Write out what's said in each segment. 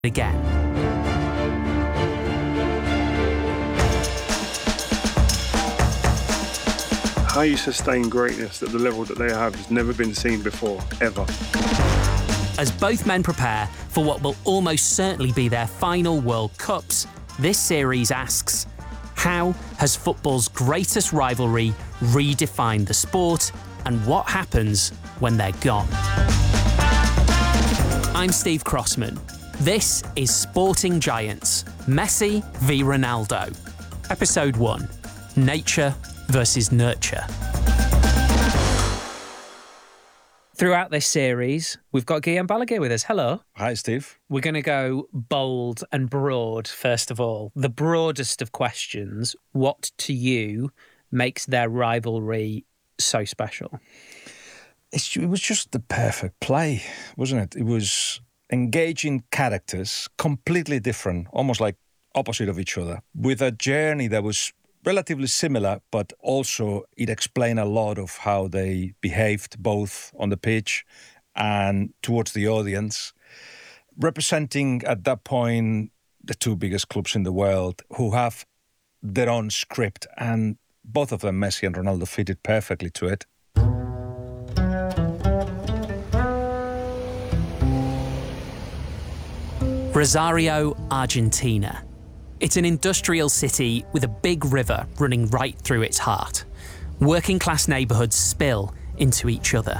again. How you sustain greatness at the level that they have has never been seen before, ever. As both men prepare for what will almost certainly be their final World Cups, this series asks, how has football's greatest rivalry redefined the sport, and what happens when they're gone? I'm Steve Crossman. This is Sporting Giants, Messi v Ronaldo. Episode 1, Nature versus Nurture. Throughout this series, we've got Guillaume Balaguer with us. Hello. Hi, Steve. We're going to go bold and broad, first of all. The broadest of questions, what to you makes their rivalry so special? It was just the perfect play, wasn't it? It was engaging characters, completely different, almost like opposite of each other, with a journey that was relatively similar, but also it explained a lot of how they behaved both on the pitch and towards the audience, representing at that point the two biggest clubs in the world who have their own script, and both of them, Messi and Ronaldo, fitted perfectly to it. Rosario, Argentina. It's an industrial city with a big river running right through its heart. Working class neighbourhoods spill into each other.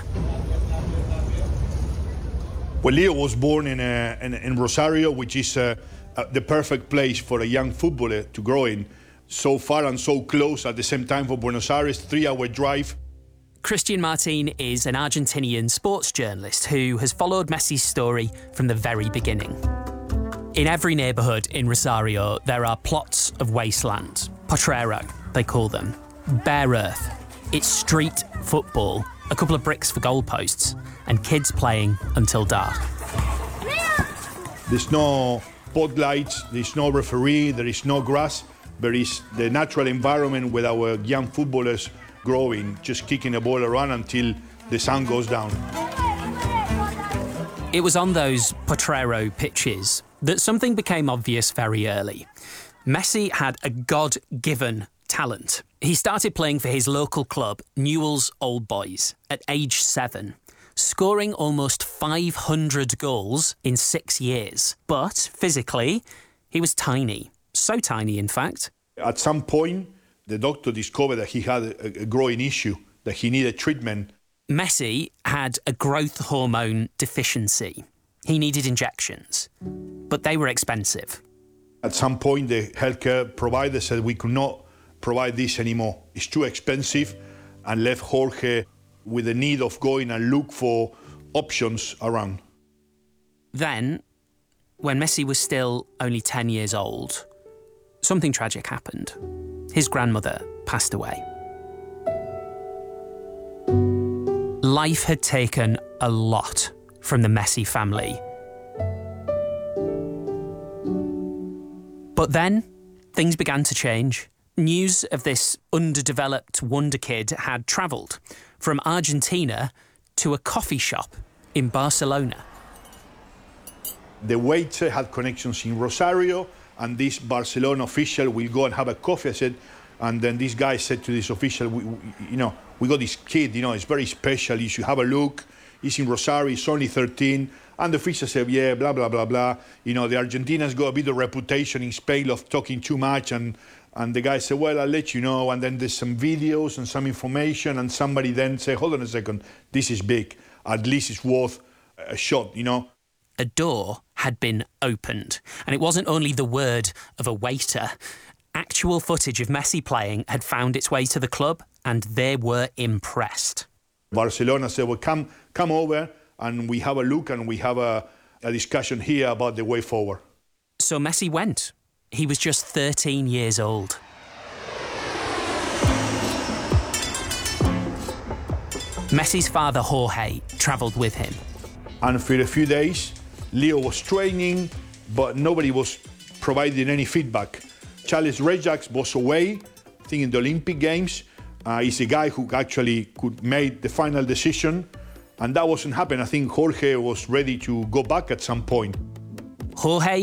Well, Leo was born in Rosario, which is the perfect place for a young footballer to grow in. So far and so close at the same time for Buenos Aires, 3-hour drive. Christian Martin is an Argentinian sports journalist who has followed Messi's story from the very beginning. In every neighbourhood in Rosario, there are plots of wasteland. Potrero, they call them. Bare earth. It's street football, a couple of bricks for goalposts, and kids playing until dark. There's no spotlights, there's no referee, there is no grass. There is the natural environment with our young footballers growing, just kicking the ball around until the sun goes down. It was on those Potrero pitches that something became obvious very early. Messi had a God-given talent. He started playing for his local club, Newell's Old Boys, at age 7, scoring almost 500 goals in 6 years. But physically, he was tiny. So tiny, in fact. At some point, the doctor discovered that he had a growing issue, that he needed treatment. Messi had a growth hormone deficiency. He needed injections, but they were expensive. At some point, the healthcare provider said we could not provide this anymore. It's too expensive, and left Jorge with the need of going and look for options around. Then, when Messi was still only 10 years old, something tragic happened. His grandmother passed away. Life had taken a lot from the Messi family. But then, things began to change. News of this underdeveloped wonder kid had travelled from Argentina to a coffee shop in Barcelona. The waiter had connections in Rosario, and this Barcelona official will go and have a coffee. I said, and then this guy said to this official, we got this kid, it's very special, you should have a look. He's in Rosario, he's only 13. And the official said, yeah, blah, blah, blah, blah. The Argentinians got a bit of reputation in Spain of talking too much. And the guy said, well, I'll let you know. And then there's some videos and some information. And somebody then said, hold on a second, this is big. At least it's worth a shot, A door had been opened. And it wasn't only the word of a waiter. Actual footage of Messi playing had found its way to the club, and they were impressed. Barcelona said, well, come over and we have a look and we have a discussion here about the way forward. So Messi went. He was just 13 years old. Messi's father, Jorge, travelled with him. And for a few days, Leo was training, but nobody was providing any feedback. Charles Rejac was away, I think in the Olympic Games. He's a guy who actually could make the final decision, and that wasn't happening. I think Jorge was ready to go back at some point. Jorge